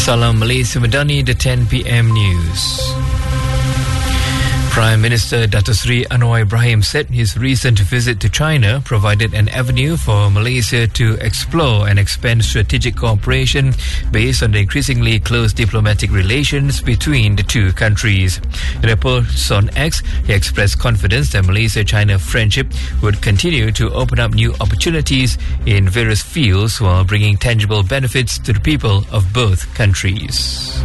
Salam Malaysia Madani, the 10 p.m. news. Prime Minister Dato Sri Anwar Ibrahim said his recent visit to China provided an avenue for Malaysia to explore and expand strategic cooperation based on the increasingly close diplomatic relations between the two countries. In a post on X, he expressed confidence that Malaysia-China friendship would continue to open up new opportunities in various fields while bringing tangible benefits to the people of both countries.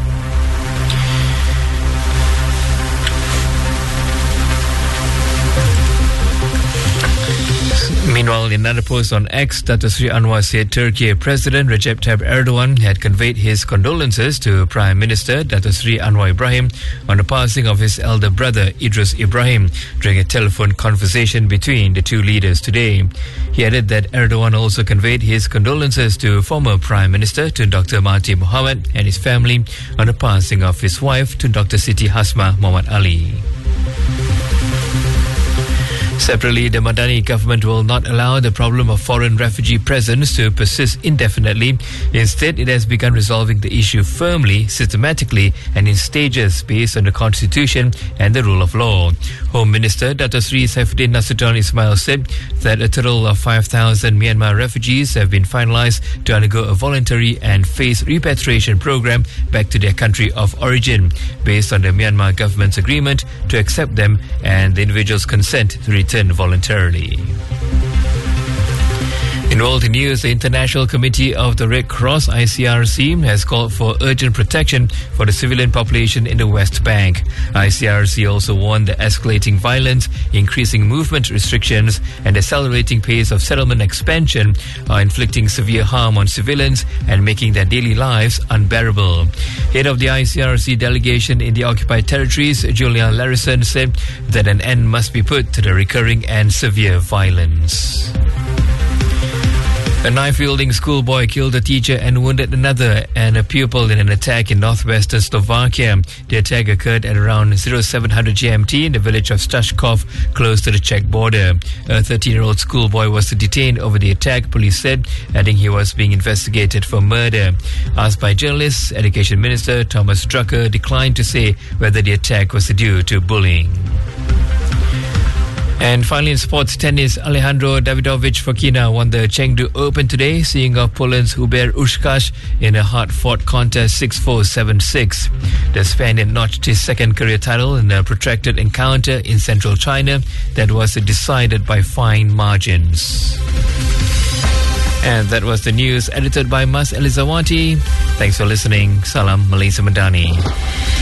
Meanwhile, in another post on X, Dato Sri Anwar said Turkey President Recep Tayyip Erdogan had conveyed his condolences to Prime Minister Dato Sri Anwar Ibrahim on the passing of his elder brother Idris Ibrahim during a telephone conversation between the two leaders today. He added that Erdogan also conveyed his condolences to former Prime Minister Tun Dr. Mahathir Mohamad and his family on the passing of his wife Tun Dr. Siti Hasmah Muhammad Ali. Separately, the Madani government will not allow the problem of foreign refugee presence to persist indefinitely. Instead, it has begun resolving the issue firmly, systematically, and in stages based on the Constitution and the rule of law. Home Minister Dato Sri Saifuddin Nasution Ismail said that a total of 5,000 Myanmar refugees have been finalized to undergo a voluntary and phased repatriation program back to their country of origin, based on the Myanmar government's agreement to accept them and the individual's consent to return voluntarily. In world news, the International Committee of the Red Cross, ICRC, has called for urgent protection for the civilian population in the West Bank. ICRC also warned that escalating violence, increasing movement restrictions, and accelerating pace of settlement expansion are inflicting severe harm on civilians and making their daily lives unbearable. Head of the ICRC delegation in the occupied territories, Julia Larison, said that an end must be put to the recurring and severe violence. A knife-wielding schoolboy killed a teacher and wounded another and a pupil in an attack in northwestern Slovakia. The attack occurred at around 0700 GMT in the village of Stashkov, close to the Czech border. A 13-year-old schoolboy was detained over the attack, police said, adding he was being investigated for murder. Asked by journalists, Education Minister Thomas Drucker declined to say whether the attack was due to bullying. And finally in sports tennis, Alejandro Davidovich Fokina won the Chengdu Open today, seeing off Poland's Hubert Hurkacz in a hard-fought contest 6-4, 7-6. The Spaniard notched his second career title in a protracted encounter in central China that was decided by fine margins. And that was the news edited by Mas Elizawati. Thanks for listening. Salam Malaysia Madani.